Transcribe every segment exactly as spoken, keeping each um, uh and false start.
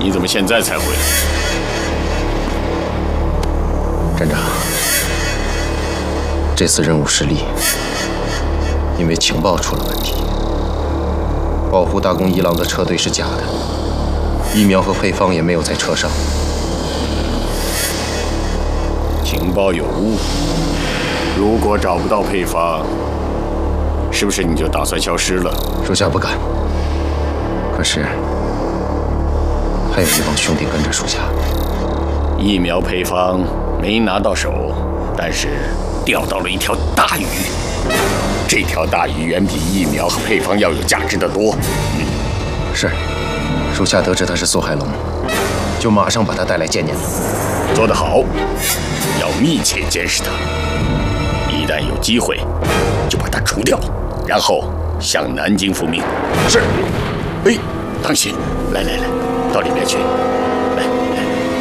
你怎么现在才回来？ 站长，这次任务失利，因为情报出了问题。保护大公一郎的车队是假的，疫苗和配方也没有在车上。 情报有误。如果找不到配方，是不是你就打算消失了？ 属下不敢。可是还有一帮兄弟跟着属下。 疫苗配方没拿到手，但是钓到了一条大鱼。这条大鱼远比疫苗和配方要有价值的多。嗯， 是。属下得知他是苏海龙，就马上把他带来见您了。 做得好，要密切监视他。一旦有机会，就把他除掉，然后向南京复命。是。哎，当心！来来来，到里面去。来来。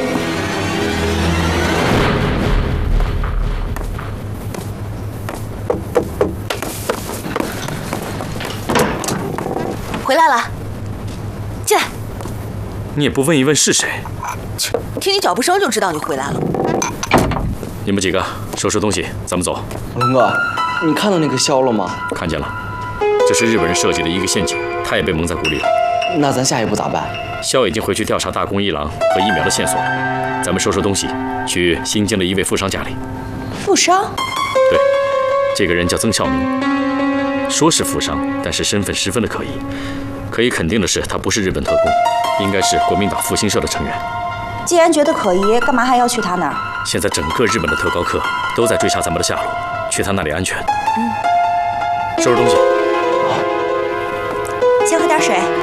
回来了，进来。 你也不问一问是谁？ 听你脚步声就知道你回来了。 你们几个收拾东西，咱们走。 龙哥，你看到那个枭了吗？ 看见了，这是日本人设计的一个陷阱，他也被蒙在鼓里了。 那咱下一步咋办？ 枭已经回去调查大宫一郎和疫苗的线索了，咱们收拾东西，去新京的一位富商家里。 富商？ 对，这个人叫曾孝明，说是富商，但是身份十分的可疑。可以肯定的是，他不是日本特工，应该是国民党复兴社的成员。 既然觉得可疑，干嘛还要去他那儿？ 现在整个日本的特高课都在追查咱们的下落，去他那里安全。嗯，收拾东西。 好，先喝点水。